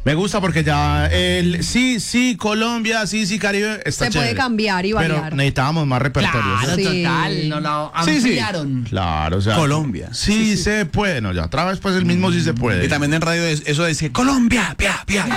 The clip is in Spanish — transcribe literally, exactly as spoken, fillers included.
Me gusta porque ya el sí, sí, Colombia, sí, sí, Caribe, está Se chévere. puede cambiar y variar. Pero necesitábamos más repertorio. Claro, Sí. total, no lo Sí, sí. ampliaron. Claro, o sea. Colombia. Sí, se puede. No, ya otra vez pues el mismo sí se puede. Y también en radio es- eso decía Colombia, pia, pia.